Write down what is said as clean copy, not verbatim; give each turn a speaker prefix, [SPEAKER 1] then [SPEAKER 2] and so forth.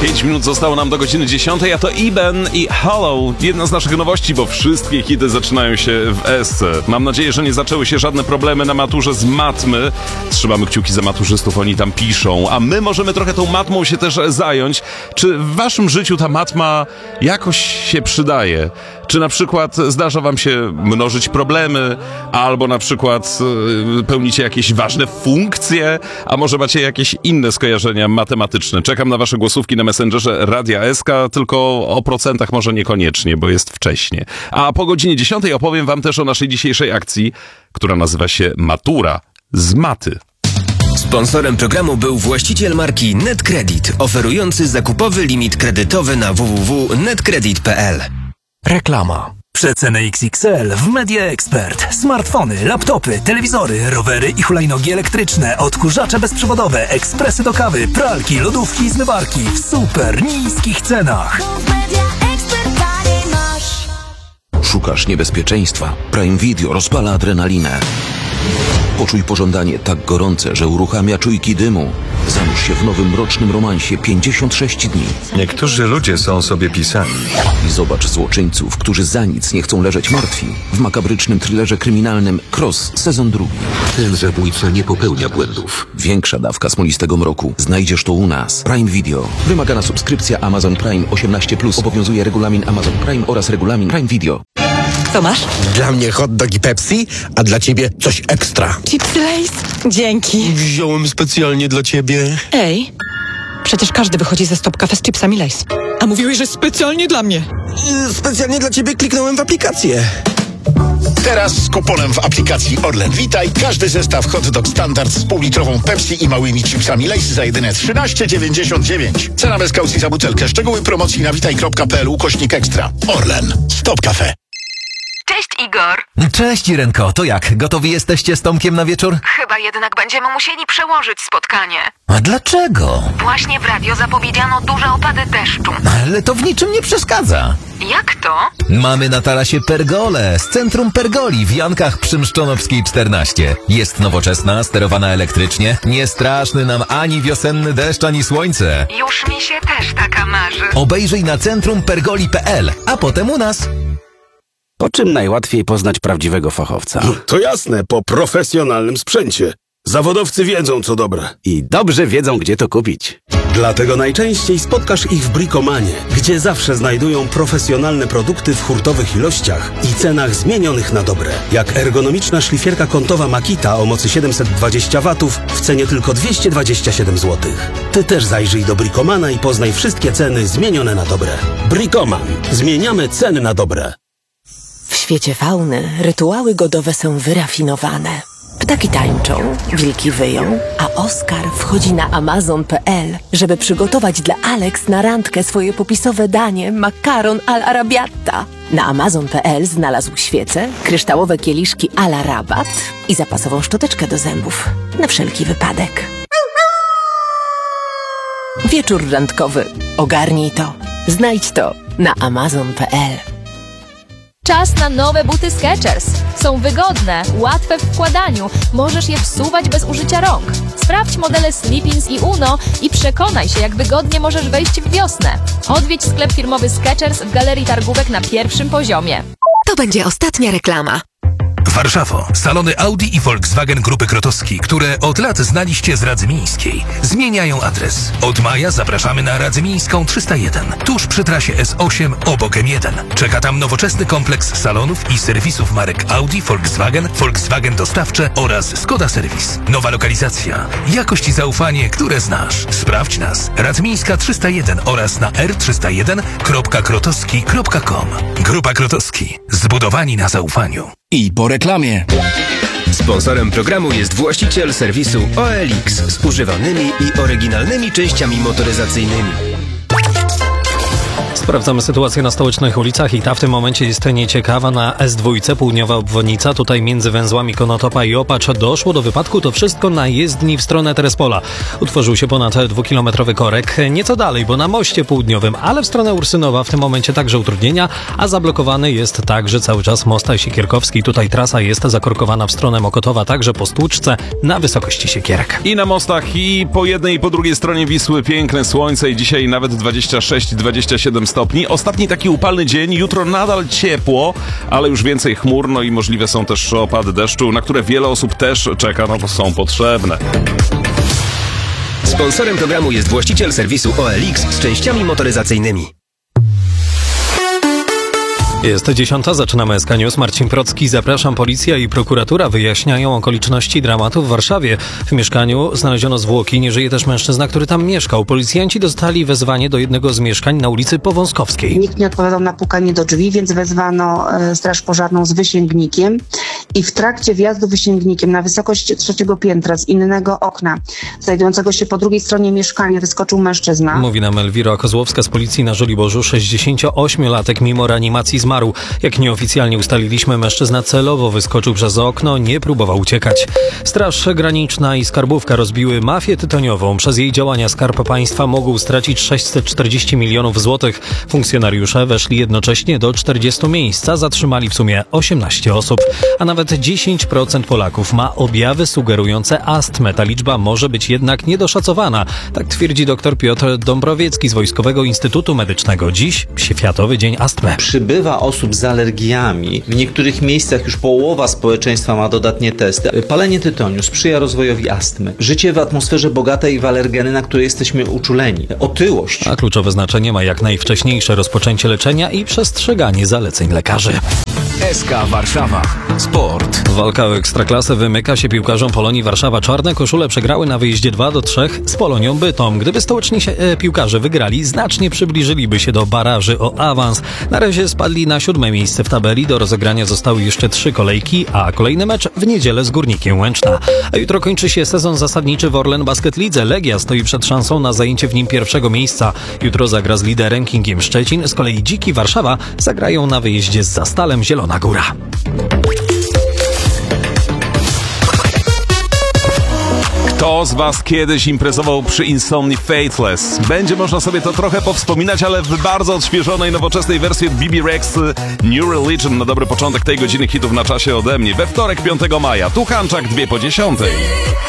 [SPEAKER 1] 5 minut zostało nam do godziny 10, a to Iben i Hollow. Jedna z naszych nowości, bo wszystkie hity zaczynają się w S. Mam nadzieję, że nie zaczęły się żadne problemy na maturze z matmy. Trzymamy kciuki za maturzystów, oni tam piszą, a my możemy trochę tą matmą się też zająć. Czy w waszym życiu ta matma jakoś się przydaje? Czy na przykład zdarza wam się mnożyć problemy, albo na przykład pełnicie jakieś ważne funkcje, a może macie jakieś inne skojarzenia matematyczne? Czekam na wasze głosówki na Messengerze Radia SK, tylko o procentach może niekoniecznie, bo jest wcześnie. A po godzinie 10 opowiem wam też o naszej dzisiejszej akcji, która nazywa się Matura z maty.
[SPEAKER 2] Sponsorem programu był właściciel marki NetCredit, oferujący zakupowy limit kredytowy na www.netcredit.pl.
[SPEAKER 3] Reklama. Przeceny XXL w Media Expert. Smartfony, laptopy, telewizory, rowery i hulajnogi elektryczne, odkurzacze bezprzewodowe, ekspresy do kawy, pralki, lodówki i zmywarki w super niskich cenach.
[SPEAKER 4] Szukasz niebezpieczeństwa? Prime Video rozpala adrenalinę. Poczuj pożądanie tak gorące, że uruchamia czujki dymu. Zanurz się w nowym mrocznym romansie 56 dni.
[SPEAKER 5] Niektórzy ludzie są sobie pisani.
[SPEAKER 4] I zobacz złoczyńców, którzy za nic nie chcą leżeć martwi. W makabrycznym thrillerze kryminalnym Cross, sezon 2.
[SPEAKER 6] Ten zabójca nie popełnia błędów.
[SPEAKER 4] Większa dawka smolistego mroku. Znajdziesz to u nas. Prime Video. Wymagana subskrypcja Amazon Prime 18+. Obowiązuje regulamin Amazon Prime oraz regulamin Prime Video.
[SPEAKER 7] Co masz?
[SPEAKER 8] Dla mnie hot dog i Pepsi, a dla ciebie coś ekstra.
[SPEAKER 7] Chipsy Lay's? Dzięki.
[SPEAKER 8] Wziąłem specjalnie dla ciebie.
[SPEAKER 7] Ej, przecież każdy wychodzi ze stopkafe z chipsami Lay's. A mówiłeś, że specjalnie dla mnie.
[SPEAKER 8] Specjalnie dla ciebie kliknąłem w aplikację.
[SPEAKER 9] Teraz z kuponem w aplikacji Orlen Witaj każdy zestaw hot dog standard z półlitrową Pepsi i małymi chipsami Lay's za jedyne 13,99. Cena bez kaucji za butelkę. Szczegóły promocji na witaj.pl/ekstra. Orlen. Stop Cafe.
[SPEAKER 10] Cześć Igor.
[SPEAKER 11] Cześć Irenko, to jak? Gotowi jesteście z Tomkiem na wieczór?
[SPEAKER 10] Chyba jednak będziemy musieli przełożyć spotkanie.
[SPEAKER 11] A dlaczego?
[SPEAKER 10] Właśnie w radio zapowiedziano duże opady deszczu.
[SPEAKER 11] Ale to w niczym nie przeszkadza.
[SPEAKER 10] Jak to?
[SPEAKER 11] Mamy na tarasie pergolę z centrum Pergoli w Jankach przy Mszczonowskiej 14. Jest nowoczesna, sterowana elektrycznie. Nie straszny nam ani wiosenny deszcz, ani słońce.
[SPEAKER 10] Już mi się też taka marzy.
[SPEAKER 11] Obejrzyj na centrumpergoli.pl, a potem u nas.
[SPEAKER 12] Po czym najłatwiej poznać prawdziwego fachowca?
[SPEAKER 13] To jasne, po profesjonalnym sprzęcie. Zawodowcy wiedzą, co dobre.
[SPEAKER 12] I dobrze wiedzą, gdzie to kupić.
[SPEAKER 13] Dlatego najczęściej spotkasz ich w Bricomanie, gdzie zawsze znajdują profesjonalne produkty w hurtowych ilościach i cenach zmienionych na dobre. Jak ergonomiczna szlifierka kątowa Makita o mocy 720 W w cenie tylko 227 zł. Ty też zajrzyj do Bricomana i poznaj wszystkie ceny zmienione na dobre. Bricoman. Zmieniamy ceny na dobre.
[SPEAKER 14] W świecie fauny rytuały godowe są wyrafinowane. Ptaki tańczą, wilki wyją, a Oskar wchodzi na Amazon.pl, żeby przygotować dla Alex na randkę swoje popisowe danie makaron all'arrabbiata. Na Amazon.pl znalazł świece, kryształowe kieliszki à la rabat i zapasową szczoteczkę do zębów. Na wszelki wypadek. Wieczór randkowy. Ogarnij to. Znajdź to na Amazon.pl.
[SPEAKER 15] Czas na nowe buty Skechers. Są wygodne, łatwe w wkładaniu. Możesz je wsuwać bez użycia rąk. Sprawdź modele Slip-ins i Uno i przekonaj się, jak wygodnie możesz wejść w wiosnę. Odwiedź sklep firmowy Skechers w Galerii Targówek na pierwszym poziomie.
[SPEAKER 16] To będzie ostatnia reklama.
[SPEAKER 3] Warszawo. Salony Audi i Volkswagen Grupy Krotowski, które od lat znaliście z Radzymińskiej, zmieniają adres. Od maja zapraszamy na Radzymińską 301, tuż przy trasie S8 obok M1. Czeka tam nowoczesny kompleks salonów i serwisów marek Audi, Volkswagen, Volkswagen Dostawcze oraz Skoda Serwis. Nowa lokalizacja, jakość i zaufanie, które znasz. Sprawdź nas. Radzymińska 301 oraz na r301.krotowski.com. Grupa Krotowski. Zbudowani na zaufaniu.
[SPEAKER 2] I po reklamie. Sponsorem programu jest właściciel serwisu OLX z używanymi i oryginalnymi częściami motoryzacyjnymi.
[SPEAKER 17] Sprawdzamy sytuację na stołecznych ulicach i ta w tym momencie jest nieciekawa. Na S2 południowa obwodnica, tutaj między węzłami Konotopa i Opacz doszło do wypadku. To wszystko na jezdni w stronę Terespola. Utworzył się ponad 2-kilometrowy korek. Nieco dalej, bo na moście południowym, ale w stronę Ursynowa w tym momencie także utrudnienia, a zablokowany jest także cały czas most Siekierkowski. Tutaj trasa jest zakorkowana w stronę Mokotowa, także po Stłuczce na wysokości Siekierek.
[SPEAKER 1] I na mostach i po jednej i po drugiej stronie Wisły piękne słońce i dzisiaj nawet 26-27 stopni. Ostatni taki upalny dzień, jutro nadal ciepło, ale już więcej chmur, no i możliwe są też opady deszczu, na które wiele osób też czeka, no bo są potrzebne.
[SPEAKER 2] Sponsorem programu jest właściciel serwisu OLX z częściami motoryzacyjnymi.
[SPEAKER 17] Jest 10, zaczynamy SK News. Marcin Procki, zapraszam. Policja i prokuratura wyjaśniają okoliczności dramatu w Warszawie. W mieszkaniu znaleziono zwłoki, nie żyje też mężczyzna, który tam mieszkał. Policjanci dostali wezwanie do jednego z mieszkań na ulicy Powązkowskiej.
[SPEAKER 18] Nikt nie odpowiadał na pukanie do drzwi, więc wezwano straż pożarną z wysięgnikiem i w trakcie wjazdu wysięgnikiem na wysokość 3. piętra z innego okna, znajdującego się po drugiej stronie mieszkania, wyskoczył mężczyzna.
[SPEAKER 17] Mówi nam Elwira Kozłowska z policji na Żoliborzu. 68-latek mimo reanimacji zmarł. Jak nieoficjalnie ustaliliśmy, mężczyzna celowo wyskoczył przez okno, nie próbował uciekać. Straż Graniczna i Skarbówka rozbiły mafię tytoniową. Przez jej działania Skarb Państwa mógł stracić 640 milionów złotych. Funkcjonariusze weszli jednocześnie do 40 miejsc, a zatrzymali w sumie 18 osób. A nawet 10% Polaków ma objawy sugerujące astmę. Ta liczba może być jednak niedoszacowana. Tak twierdzi dr Piotr Dąbrowiecki z Wojskowego Instytutu Medycznego. Dziś Światowy Dzień Astmy.
[SPEAKER 19] Przybywa osób z alergiami. W niektórych miejscach już połowa społeczeństwa ma dodatnie testy. Palenie tytoniu sprzyja rozwojowi astmy. Życie w atmosferze bogatej w alergeny, na które jesteśmy uczuleni. Otyłość.
[SPEAKER 17] A kluczowe znaczenie ma jak najwcześniejsze rozpoczęcie leczenia i przestrzeganie zaleceń lekarzy.
[SPEAKER 2] SK Warszawa. Sport.
[SPEAKER 17] Walka o Ekstraklasę wymyka się piłkarzom Polonii Warszawa. Czarne koszule przegrały na wyjeździe 2-3 z Polonią Bytom. Gdyby stołeczni piłkarze wygrali, znacznie przybliżyliby się do baraży o awans. Na razie spadli na 7. miejsce w tabeli. Do rozegrania zostały jeszcze 3 kolejki, a kolejny mecz w niedzielę z Górnikiem Łęczna. A jutro kończy się sezon zasadniczy w Orlen Basket Lidze. Legia stoi przed szansą na zajęcie w nim pierwszego miejsca. Jutro zagra z liderem Kingiem Szczecin. Z kolei Dziki Warszawa zagrają na wyjeździe z Zastalem Zielona Góra.
[SPEAKER 1] Kto z was kiedyś imprezował przy Insomni Faithless? Będzie można sobie to trochę powspominać, ale w bardzo odświeżonej, nowoczesnej wersji od BB Rex New Religion na dobry początek tej godziny hitów na czasie ode mnie. We wtorek 5 maja. Tu Hanczak 9:50.